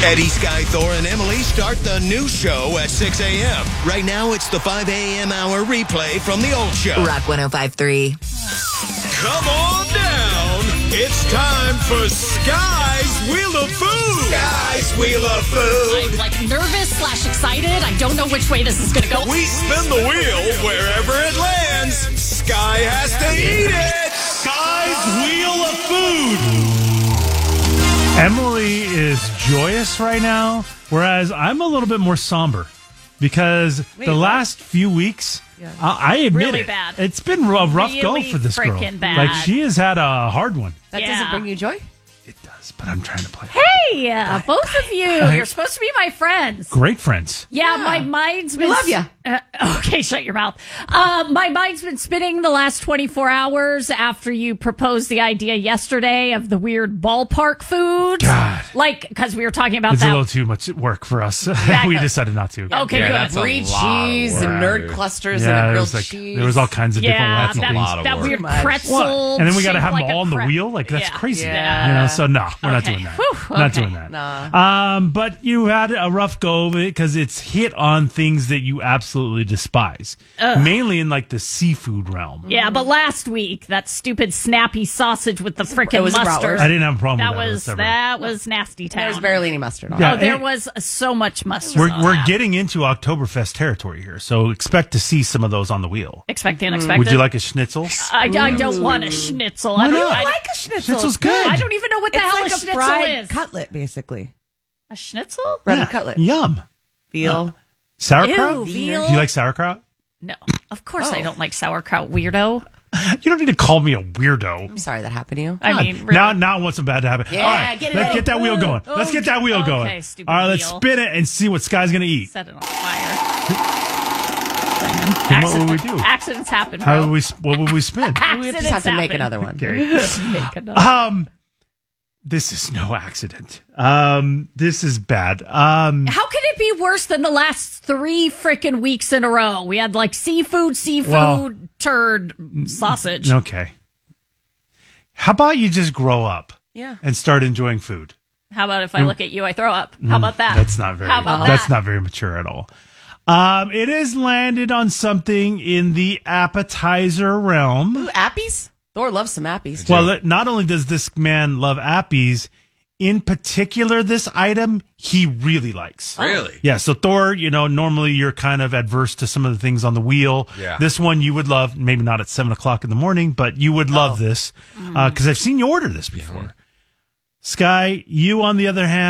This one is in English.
Eddie, Sky, Thor, and Emily start the new show at 6 a.m. Right now, it's the 5 a.m. hour replay from the old show. Rock 105.3. Come on down. It's time for Sky's Wheel of Food. Sky's Wheel of Food. I'm nervous/excited. I don't know which way this is going to go. We spin the wheel wherever it lands. Sky has to eat it. Sky's Wheel of Food. Emily is joyous right now, whereas I'm a little bit more somber because the last few weeks, I admit Really it, bad. it's been a rough go Really for this girl. frickin' bad. Like, she has had a hard one. That doesn't bring you joy? It does, but I'm trying to play. Hey, both of you. You're supposed to be my friends. Great friends. Yeah, my mind's been... We love ya. Okay, shut your mouth. My mind's been spinning the last 24 hours after you proposed the idea yesterday of the weird ballpark food. God. Like, because we were talking about It's that. a little too much work for us. We decided not to. Okay, Yeah, good. that's a Brie lot of cheese work. and nerd clusters Yeah, and a there grilled was, like, cheese. there was all kinds of Yeah, different wacky that, things. lot of that work. weird Too much. pretzel. And then we got to shaped have like them all a on the pre- wheel? Like, that's Yeah. crazy. Yeah. You know, so no, we're not Okay. doing that. Whew, We're not okay. doing that. Nah. But you had a rough go of it because it's hit on things that you absolutely despise, mainly in like the seafood realm. Yeah, but last week, that stupid snappy sausage with the freaking was a mustard. I didn't have a problem That with that. was whatsoever. that was nasty town. There's barely any mustard on Yeah. it. Oh, there and- was so much mustard. We're getting into Oktoberfest territory here, so expect to see some of those on the wheel. Expect the unexpected. Would you like a schnitzel? I don't want a schnitzel. I don't not? I like a schnitzel. Schnitzel's good. I don't even know what the It's hell like a a schnitzel fried is. cutlet, basically. A schnitzel? Breaded cutlet. Yum. Veal. Sauerkraut? Ew, Do veal. you like sauerkraut? No, of course I don't like sauerkraut, weirdo. You don't need to call me a weirdo. I'm sorry that happened to you. I mean, really. Now what's about to happen? Yeah, All right, get it let's out. get that wheel going. Let's get that wheel Okay, going. stupid All right, let's wheel. spin it and see what Sky's going to eat. Set it on fire. Then what would we do? Accidents happen, How bro. would we? What would we spin? We just have to make another one. Make another. This is no accident. This is bad. How can it be worse than the last 3 freaking weeks in a row? We had like seafood, Well- turd, sausage. Okay. How about you just grow up? Yeah. And start enjoying food. How about if I look at you, I throw up? How about that? That's not very. How about That's that? not very mature at all. It has landed on something in the appetizer realm. Ooh, appies? Thor loves some appies. Well, not only does this man love appies, in particular, this item he really likes. Really? Yeah. So Thor, normally you're kind of adverse to some of the things on the wheel. Yeah. This one you would love, maybe not at 7:00 in the morning, but you would love this because I've seen you order this before. Sky, you on the other hand.